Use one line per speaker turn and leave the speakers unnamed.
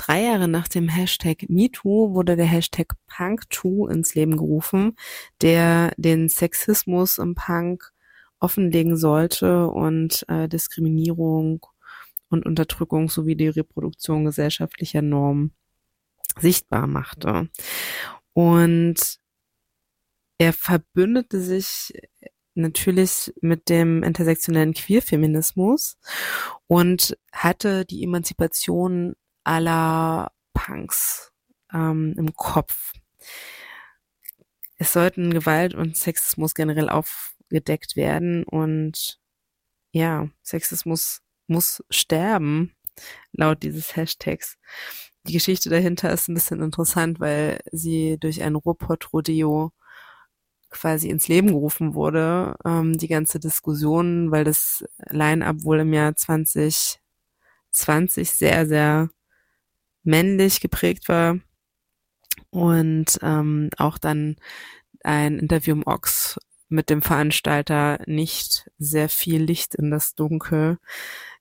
3 Jahre nach dem Hashtag MeToo wurde der Hashtag PunkToo ins Leben gerufen, der den Sexismus im Punk offenlegen sollte und Diskriminierung und Unterdrückung sowie die Reproduktion gesellschaftlicher Normen sichtbar machte. Und er verbündete sich natürlich mit dem intersektionellen Queerfeminismus und hatte die Emanzipation aller Punks im Kopf. Es sollten Gewalt und Sexismus generell aufgedeckt werden und ja, Sexismus muss sterben, laut dieses Hashtags. Die Geschichte dahinter ist ein bisschen interessant, weil sie durch ein Ruhrpott-Rodeo quasi ins Leben gerufen wurde, die ganze Diskussion, weil das Line-Up wohl im Jahr 2020 sehr, sehr männlich geprägt war und auch dann ein Interview im Ox mit dem Veranstalter nicht sehr viel Licht in das Dunkel